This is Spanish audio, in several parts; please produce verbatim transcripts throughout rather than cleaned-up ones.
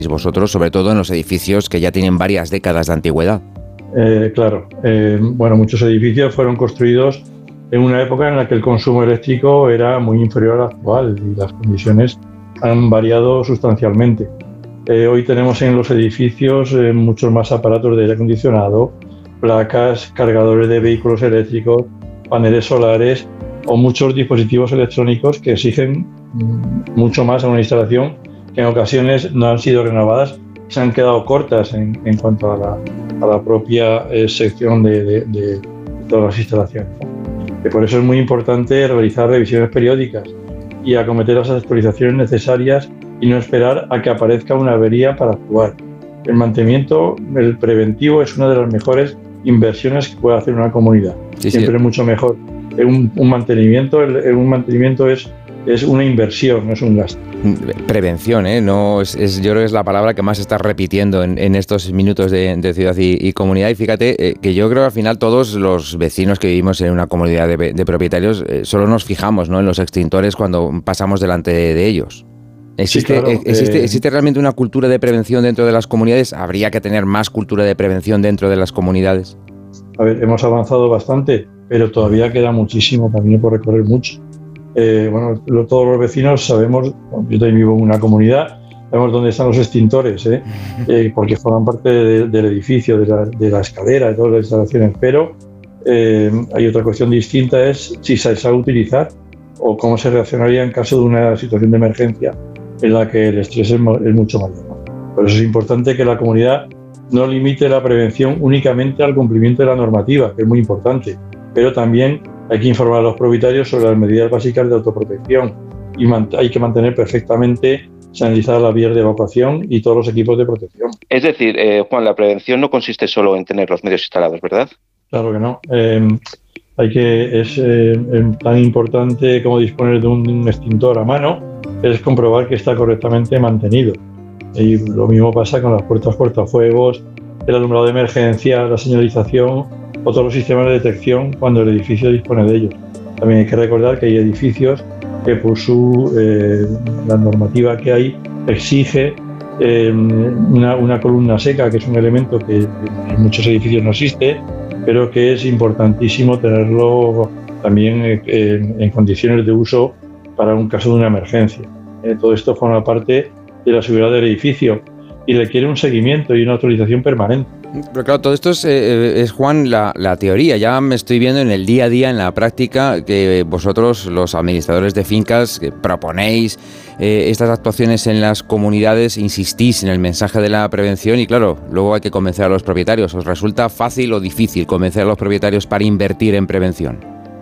vosotros, sobre todo en los edificios que ya tienen varias décadas de antigüedad. Eh, claro, eh, bueno, muchos edificios fueron construidos en una época en la que el consumo eléctrico era muy inferior al actual y las condiciones han variado sustancialmente. Eh, hoy tenemos en los edificios eh, muchos más aparatos de aire acondicionado, placas, cargadores de vehículos eléctricos, paneles solares o muchos dispositivos electrónicos que exigen mm, mucho más a una instalación que en ocasiones no han sido renovadas, se han quedado cortas en, en cuanto a la, a la propia eh, sección de, de, de todas las instalaciones. Y por eso es muy importante realizar revisiones periódicas y acometer las actualizaciones necesarias y no esperar a que aparezca una avería para actuar. El mantenimiento, el preventivo, es una de las mejores inversiones que puede hacer una comunidad. Sí, Siempre sí. es mucho mejor. Un, un mantenimiento, el, un mantenimiento es, es una inversión, no es un gasto. Prevención, ¿eh? No, es, es, yo creo que es la palabra que más estás repitiendo en, en estos minutos de, de ciudad y, y comunidad. Y fíjate eh, que yo creo que al final todos los vecinos que vivimos en una comunidad de, de propietarios eh, solo nos fijamos, ¿no?, en los extintores cuando pasamos delante de, de ellos. ¿Existe, Sí, claro, existe, eh, ¿Existe realmente una cultura de prevención dentro de las comunidades? ¿Habría que tener más cultura de prevención dentro de las comunidades? A ver, hemos avanzado bastante, pero todavía queda muchísimo camino por recorrer, mucho. Eh, bueno, lo, todos los vecinos sabemos, yo también vivo en una comunidad, sabemos dónde están los extintores, ¿eh? Eh, porque forman parte de, del edificio, de la, de la escalera, de todas las instalaciones, pero eh, hay otra cuestión distinta, es si se sabe utilizar o cómo se reaccionaría en caso de una situación de emergencia en la que el estrés es, es mucho mayor, ¿no? Por eso es importante que la comunidad no limite la prevención únicamente al cumplimiento de la normativa, que es muy importante, pero también hay que informar a los propietarios sobre las medidas básicas de autoprotección y hay que mantener perfectamente sanitizadas las vías de evacuación y todos los equipos de protección. Es decir, eh, Juan, la prevención no consiste solo en tener los medios instalados, ¿verdad? Claro que no. Eh, hay que, es eh, tan importante como disponer de un extintor a mano, es comprobar que está correctamente mantenido. Y lo mismo pasa con las puertas cortafuegos, el alumbrado de emergencia, la señalización o todos los sistemas de detección cuando el edificio dispone de ellos. También hay que recordar que hay edificios que por su, eh, la normativa que hay exige eh, una, una columna seca, que es un elemento que en muchos edificios no existe, pero que es importantísimo tenerlo también en, en condiciones de uso para un caso de una emergencia. Eh, todo esto forma parte de la seguridad del edificio y requiere un seguimiento y una actualización permanente. Pero claro, todo esto es, eh, es Juan, la, la teoría. Ya me estoy viendo en el día a día, en la práctica, que vosotros, los administradores de fincas, que proponéis eh, estas actuaciones en las comunidades, insistís en el mensaje de la prevención y claro, luego hay que convencer a los propietarios. ¿Os resulta fácil o difícil convencer a los propietarios para invertir en prevención?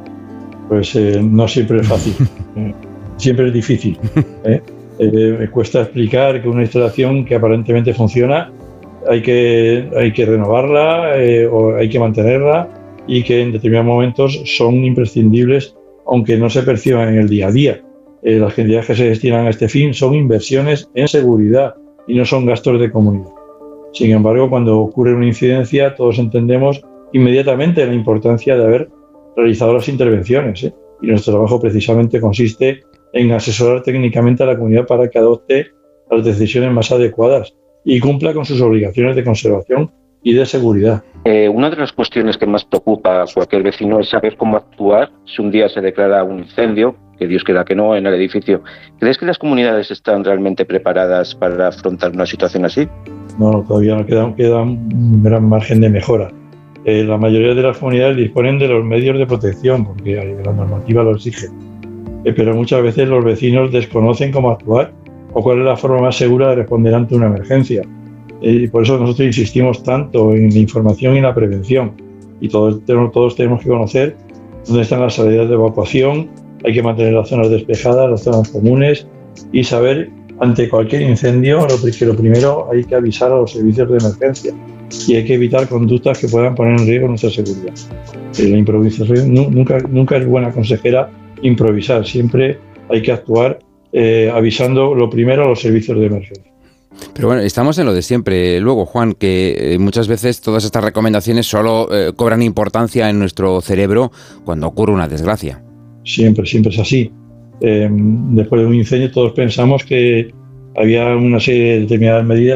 Pues eh, no siempre es fácil, siempre es difícil, ¿eh? Eh, me cuesta explicar que una instalación que aparentemente funciona hay que, hay que renovarla eh, o hay que mantenerla y que en determinados momentos son imprescindibles aunque no se perciban en el día a día. Eh, las cantidades que se destinan a este fin son inversiones en seguridad y no son gastos de comunidad. Sin embargo, cuando ocurre una incidencia todos entendemos inmediatamente la importancia de haber realizado las intervenciones, ¿eh? Y nuestro trabajo precisamente consiste en asesorar técnicamente a la comunidad para que adopte las decisiones más adecuadas y cumpla con sus obligaciones de conservación y de seguridad. Eh, una de las cuestiones que más preocupa a cualquier vecino es saber cómo actuar si un día se declara un incendio, que Dios quiera que no, en el edificio. ¿Crees que las comunidades están realmente preparadas para afrontar una situación así? No, todavía no queda, queda un gran margen de mejora. Eh, la mayoría de las comunidades disponen de los medios de protección porque la normativa lo exige. Eh, pero muchas veces los vecinos desconocen cómo actuar o cuál es la forma más segura de responder ante una emergencia. Y eh, por eso nosotros insistimos tanto en la información y en la prevención. Y todos, todos tenemos que conocer dónde están las salidas de evacuación, hay que mantener las zonas despejadas, las zonas comunes y saber ante cualquier incendio lo, que lo primero hay que avisar a los servicios de emergencia y hay que evitar conductas que puedan poner en riesgo nuestra seguridad. Eh, la improvisación nunca, nunca es buena consejera improvisar, siempre hay que actuar eh, avisando lo primero a los servicios de emergencia. Pero bueno, estamos en lo de siempre. Luego, Juan, que eh, muchas veces todas estas recomendaciones solo eh, cobran importancia en nuestro cerebro cuando ocurre una desgracia. Siempre, siempre es así. Eh, después de un incendio todos pensamos que había una serie de determinadas medidas